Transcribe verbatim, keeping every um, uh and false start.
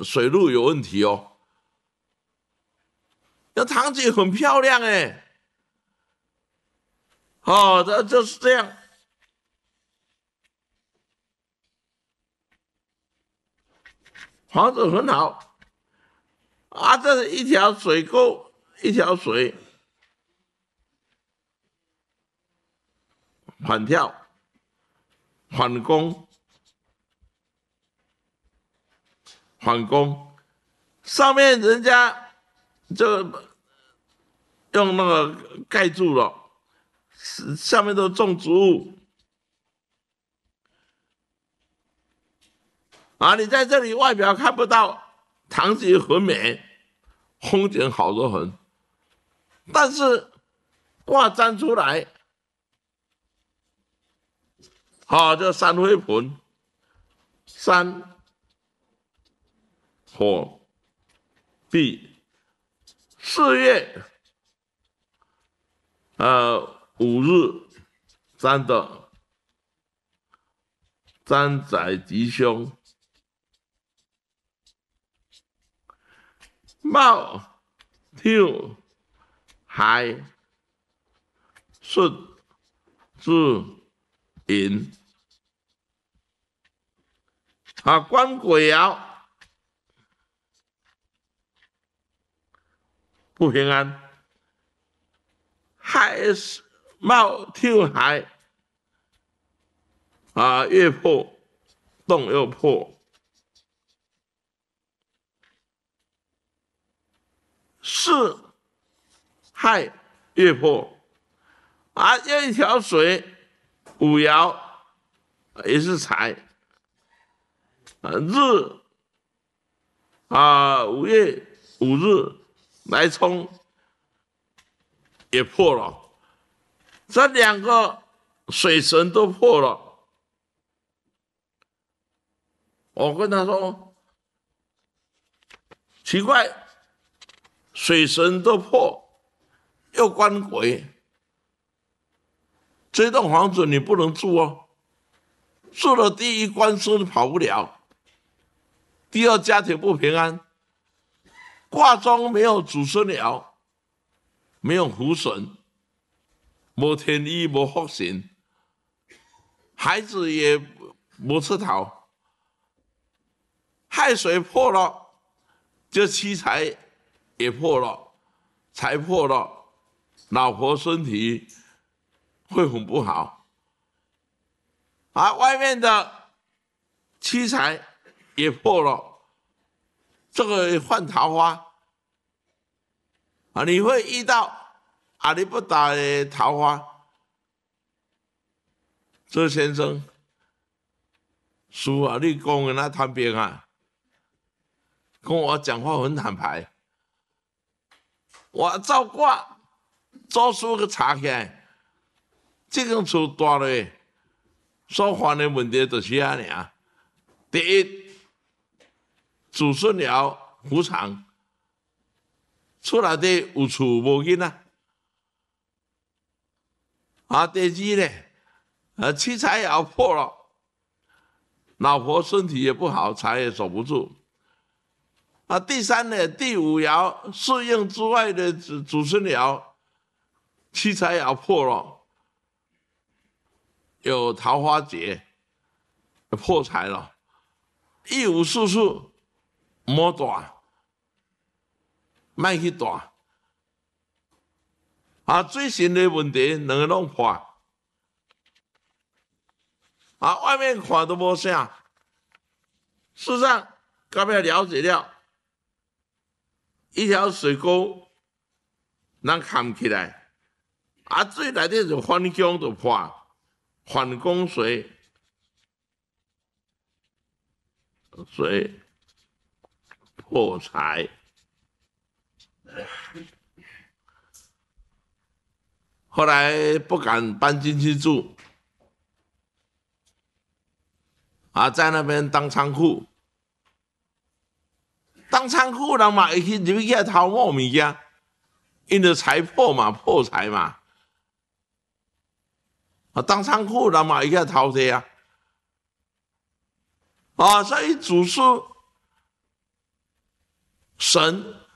水路有问题哦。那堂姐很漂亮哎，哦，这就是这样。房子很好啊，这是一条水沟，一条水反跳，反攻，反攻。上面人家就用那个盖住了，下面都种植物啊，你在这里外表看不到，堂姐很美，风景好得很，但是卦占出来，好、哦，这三回盆，山火地。四月，呃，五日占的占载吉凶，卯跳亥巳子寅啊，官鬼爻不平安。亥卯跳亥啊，月破，动又破。巳亥月破啊，有一条水，五爻也是财啊，日啊，五月五日来冲也破了，这两个水神都破了。我跟他说，奇怪，水神都破，又官鬼，这栋房子你不能住哦。住了第一官司跑不了，第二家庭不平安。卦中没有祖孙爻，没有福神，没天医，没福神，孩子也没出头。亥水破了，这妻财也破了，财破了，老婆身体会很不好。啊，外面的妻财也破了，这个换桃花啊，你会遇到阿里不达的桃花。这先生，叔啊，你讲的那坦白啊，跟我讲话很坦白。我照卦做书个查起来，这间厝大了，所犯的问题就是安尼啊。第一，祖孙爻无常，厝内底有厝无囡仔。啊，第二呢，呃，妻财爻破了，老婆身体也不好，财也守不住。啊，第三呢，第五爻适应之外的祖祖孙爻，妻财爻破了，有桃花劫，破财了，一无是处，莫大，莫去大。啊，最新的问题两个拢破，啊，外面看都无啥。事实上，刚才了解了。一条水沟，咱看起来，啊，最内底就反攻就破，反攻水，水破财。后来不敢搬进去住，啊，在那边当仓库。当仓库人嘛会去入去偷摸物件，因为财破嘛，破财嘛。啊，当仓库人嘛会去偷摕啊。啊，所以祖师神